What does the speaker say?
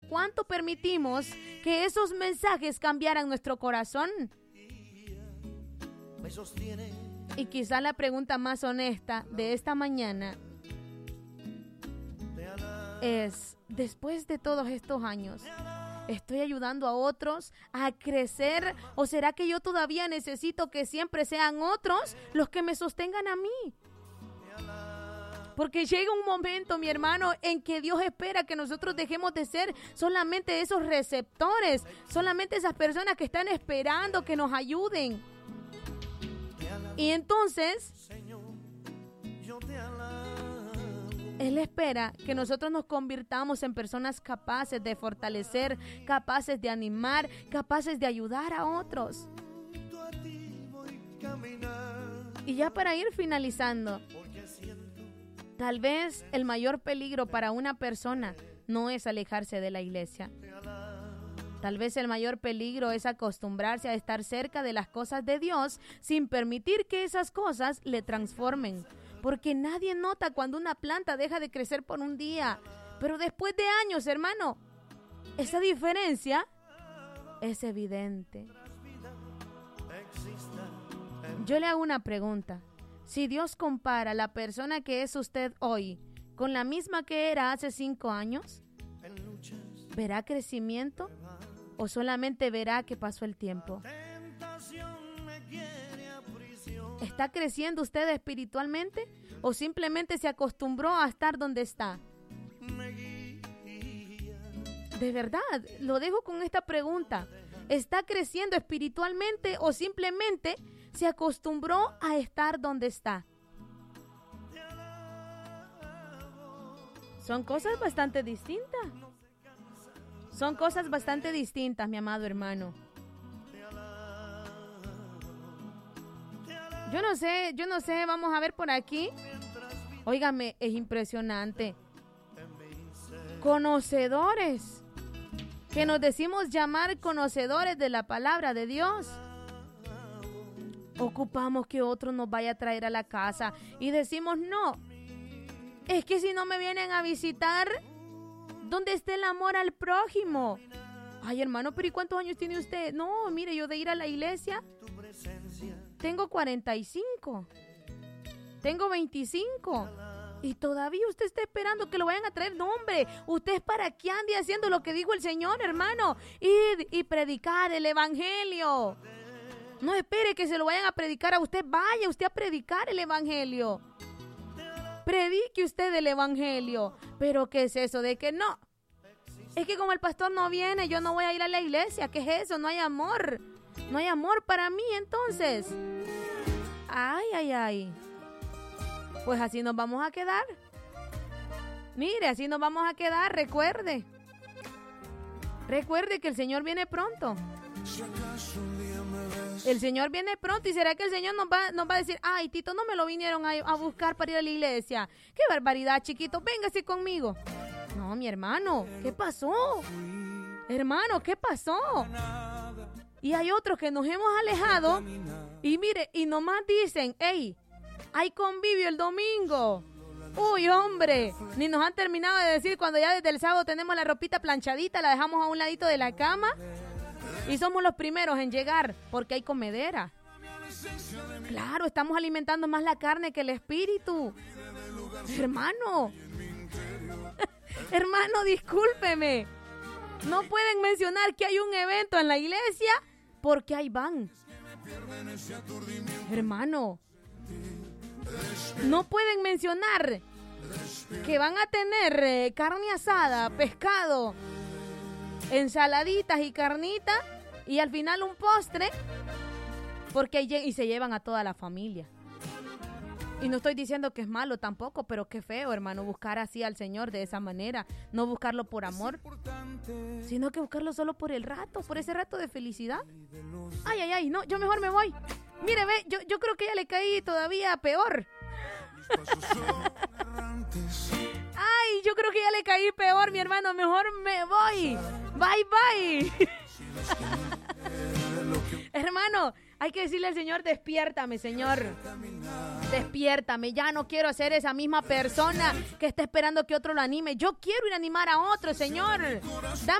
cuánto permitimos que esos mensajes cambiaran nuestro corazón. Y quizá la pregunta más honesta de esta mañana es, después de todos estos años, ¿estoy ayudando a otros a crecer? ¿O será que yo todavía necesito que siempre sean otros los que me sostengan a mí? Porque llega un momento, mi hermano, en que Dios espera que nosotros dejemos de ser solamente esos receptores, solamente esas personas que están esperando que nos ayuden. Y entonces, Él espera que nosotros nos convirtamos en personas capaces de fortalecer, capaces de animar, capaces de ayudar a otros. Y ya para ir finalizando, tal vez el mayor peligro para una persona no es alejarse de la iglesia. Tal vez el mayor peligro es acostumbrarse a estar cerca de las cosas de Dios sin permitir que esas cosas le transformen. Porque nadie nota cuando una planta deja de crecer por un día. Pero después de años, hermano, esa diferencia es evidente. Yo le hago una pregunta. Si Dios compara la persona que es usted hoy con la misma que era hace 5 años, ¿verá crecimiento o solamente verá que pasó el tiempo? ¿Está creciendo usted espiritualmente o simplemente se acostumbró a estar donde está? De verdad, lo dejo con esta pregunta. ¿Está creciendo espiritualmente o simplemente se acostumbró a estar donde está? Son cosas bastante distintas. Son cosas bastante distintas, mi amado hermano. Yo no sé, vamos a ver por aquí. Óigame, es impresionante. Conocedores, que nos decimos llamar conocedores de la palabra de Dios. Ocupamos que otro nos vaya a traer a la casa y decimos, no, es que si no me vienen a visitar, ¿dónde está el amor al prójimo? Ay, hermano, pero ¿y cuántos años tiene usted? No, mire, yo de ir a la iglesia tengo 45, tengo 25 y todavía usted está esperando que lo vayan a traer. No, hombre, usted es para que ande haciendo lo que dijo el Señor, hermano, id y predicar el evangelio. No espere que se lo vayan a predicar a usted, vaya usted a predicar el evangelio. Predique usted el evangelio. Pero ¿qué es eso de que no? Es que como el pastor no viene, yo no voy a ir a la iglesia. ¿Qué es eso? No hay amor. No hay amor para mí, entonces. Ay. Pues así nos vamos a quedar. Mire, así nos vamos a quedar. Recuerde que el Señor viene pronto. El Señor viene pronto. ¿Y será que el Señor nos va a decir, ay, Tito, no me lo vinieron a buscar para ir a la iglesia? ¡Qué barbaridad, chiquito! Véngase conmigo. No, mi hermano, ¿qué pasó? Hermano, ¿qué pasó? Y hay otros que nos hemos alejado y mire, y nomás dicen, hey, hay convivio el domingo. Uy, hombre, ni nos han terminado de decir cuando ya desde el sábado tenemos la ropita planchadita, la dejamos a un ladito de la cama y somos los primeros en llegar porque hay comedera. Claro, estamos alimentando más la carne que el espíritu. Hermano, hermano, discúlpeme. No pueden mencionar que hay un evento en la iglesia porque ahí van. Hermano, no pueden mencionar que van a tener carne asada, pescado, ensaladitas y carnita y al final un postre porque y se llevan a toda la familia. Y no estoy diciendo que es malo tampoco, pero qué feo, hermano, buscar así al Señor de esa manera. No buscarlo por amor, sino que buscarlo solo por el rato, por ese rato de felicidad. Ay, no, yo mejor me voy. Mire, ve, yo creo que ya le caí todavía peor. Ay, yo creo que ya le caí peor, mi hermano. Mejor me voy. Bye. Hermano, hay que decirle al Señor, despiértame, Señor. Despiértame, ya no quiero ser esa misma persona que está esperando que otro lo anime. Yo quiero ir a animar a otro, Señor. Dame